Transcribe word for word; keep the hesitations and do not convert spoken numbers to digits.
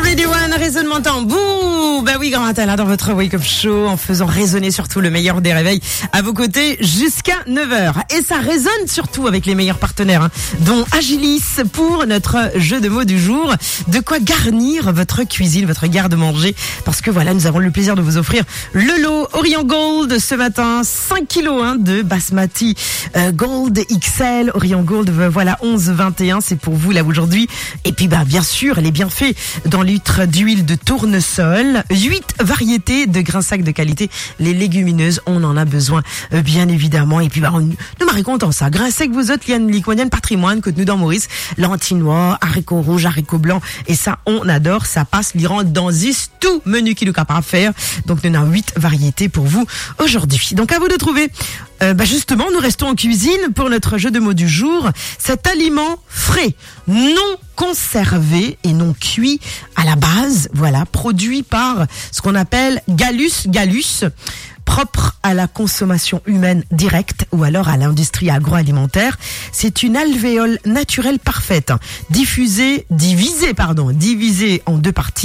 Radio One, raisonnement tambour. Bah oui, grand matin là dans votre Wake Up Show, en faisant résonner surtout le meilleur des réveils à vos côtés jusqu'à neuf heures. Et ça résonne surtout avec les meilleurs partenaires, hein, dont Agilis pour notre jeu de mots du jour. De quoi garnir votre cuisine, votre garde-manger. Parce que voilà, nous avons le plaisir de vous offrir le lot Orient Gold ce matin. cinq kilos hein, de Basmati euh, Gold X L. Orient Gold, voilà, onze vingt et un. C'est pour vous là aujourd'hui. Et puis bah bien sûr, les bienfaits dans litre d'huile de tournesol, huit variétés de grains sacs de qualité, les légumineuses, on en a besoin euh, bien évidemment. Et puis bah on, nous m'arrêtons content ça. Grains secs vous autres, liane liquanienne, patrimoine, côte nous dans Maurice, lentinois, haricots rouges, haricots blancs, et ça on adore, ça passe, l'Iran dans this tout menu qui nous capable à faire. Donc nous avons huit variétés pour vous aujourd'hui. Donc à vous de trouver. Euh, bah justement, nous restons en cuisine pour notre jeu de mots du jour. Cet aliment frais, non conservé et non cuit à la base, voilà, produit par ce qu'on appelle Gallus Gallus, propre à la consommation humaine directe ou alors à l'industrie agroalimentaire. C'est une alvéole naturelle parfaite, diffusée, divisée, pardon, divisée en deux parties.